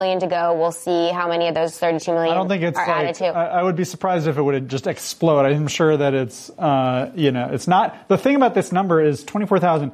million to go. We'll see how many of those 32 million I don't think it's are added to. I would be surprised if it would just explode. I'm sure that it's, it's not. The thing about this number is 24,000.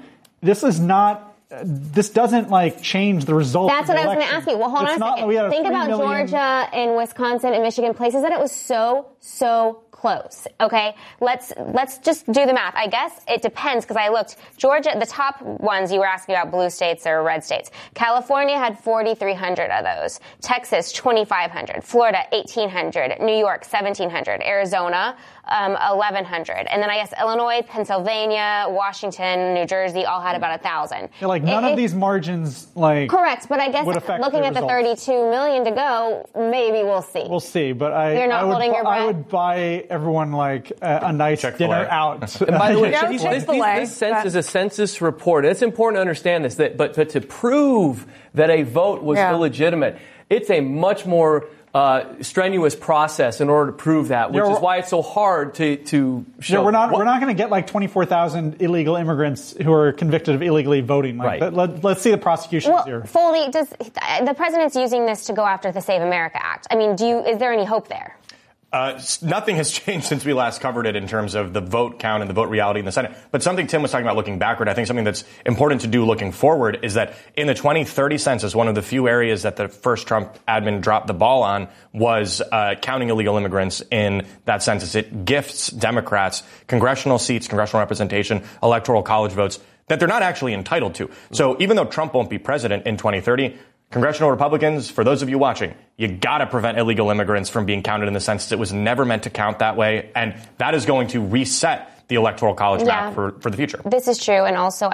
This doesn't change the result. That's what I was going to ask you. Well, hold on a second. Think about Georgia and Wisconsin and Michigan, places that it was so close. Okay, let's just do the math. I guess it depends because I looked. Georgia, the top ones you were asking about, blue states or red states. California had 4,300 of those. Texas 2,500. Florida 1,800. New York 1,700. Arizona 1,100. And then I guess Illinois, Pennsylvania, Washington, New Jersey all had about 1,000. None of these margins correct, but I guess looking at the 32 million to go, maybe we'll see. We'll see, but You're not holding your breath. I would buy everyone a nice Chick-fil-A. dinner out. And by the way, this census is a census report. It's important to understand this, but to prove that a vote was illegitimate, it's a much more strenuous process in order to prove that, which is why it's so hard to show. Yeah, we're not going to get 24,000 illegal immigrants who are convicted of illegally voting. Right. Let's see the prosecutions here. Foley, the president's using this to go after the Save America Act. I mean, is there any hope there? Nothing has changed since we last covered it in terms of the vote count and the vote reality in the Senate. But something Tim was talking about looking backward, I think something that's important to do looking forward is that in the 2030 census, one of the few areas that the first Trump admin dropped the ball on was counting illegal immigrants in that census. It gifts Democrats congressional seats, congressional representation, electoral college votes that they're not actually entitled to. So even though Trump won't be president in 2030, congressional Republicans, for those of you watching, you got to prevent illegal immigrants from being counted in the census. It was never meant to count that way, and that is going to reset the electoral college map for the future. This is true, and also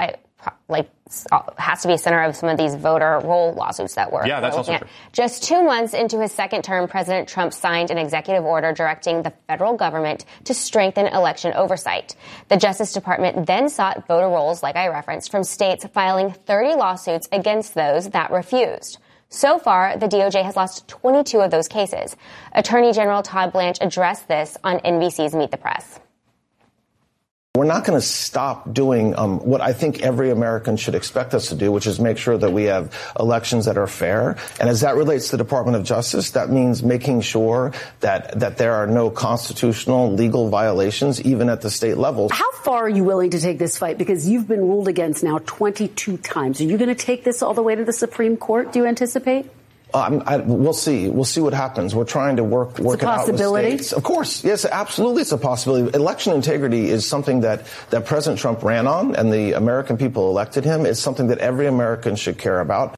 has to be a center of some of these voter roll lawsuits that we're that's also true. Just 2 months into his second term, President Trump signed an executive order directing the federal government to strengthen election oversight. The Justice Department then sought voter rolls, like I referenced, from states, filing 30 lawsuits against those that refused. So far, the DOJ has lost 22 of those cases. Attorney General Todd Blanche addressed this on NBC's Meet the Press. We're not going to stop doing what I think every American should expect us to do, which is make sure that we have elections that are fair. And as that relates to the Department of Justice, that means making sure that there are no constitutional legal violations, even at the state level. How far are you willing to take this fight? Because you've been ruled against now 22 times. Are you going to take this all the way to the Supreme Court, do you anticipate? We'll see. We'll see what happens. We're trying to work it out with states. Of course. Yes, absolutely. It's a possibility. Election integrity is something that President Trump ran on and the American people elected him. It's something that every American should care about.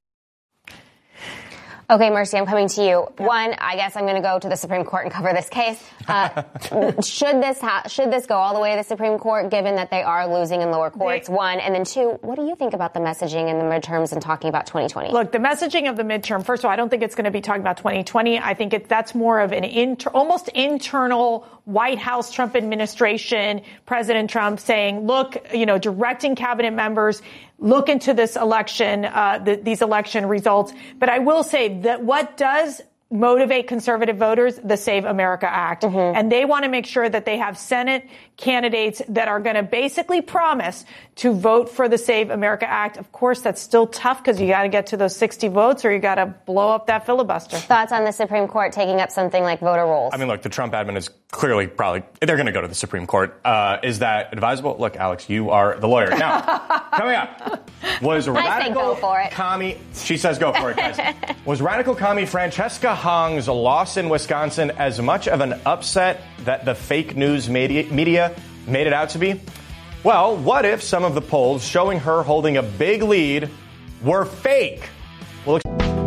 Okay, Mercy, I'm coming to you. One, I guess I'm going to go to the Supreme Court and cover this case. Should this go all the way to the Supreme Court, given that they are losing in lower courts? One, and then two, what do you think about the messaging in the midterms and talking about 2020? Look, the messaging of the midterm, first of all, I don't think it's going to be talking about 2020. I think that's more of an almost internal White House Trump administration, President Trump saying, look, directing cabinet members, look into this election, these election results. But I will say that what does motivate conservative voters, the Save America Act. Mm-hmm. And they want to make sure that they have Senate candidates that are going to basically promise to vote for the Save America Act. Of course, that's still tough because you got to get to those 60 votes or you got to blow up that filibuster. Thoughts on the Supreme Court taking up something like voter rolls? I mean, look, the Trump admin is clearly they're going to go to the Supreme Court. Is that advisable? Look, Alex, you are the lawyer. Now, coming up, was radical commie, she says go for it, guys. Was radical commie Francesca Hong's loss in Wisconsin as much of an upset that the fake news media made it out to be? Well, what if some of the polls showing her holding a big lead were fake? We'll